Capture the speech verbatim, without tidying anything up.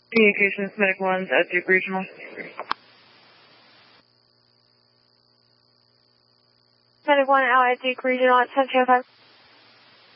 Communications, Medic one at Duke Regional. Medic one out at Duke Regional at seven two oh five.